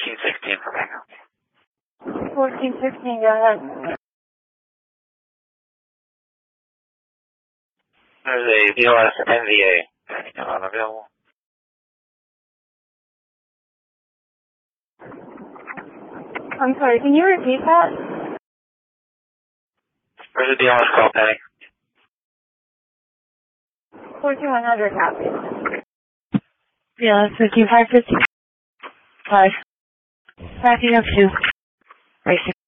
1416 for backup. 1416, go ahead. There's a BLS NVA unavailable. I'm sorry, can you repeat that? There's a BLS call pending. 14100, copy. BLS 15550. 5. Backing up to racing.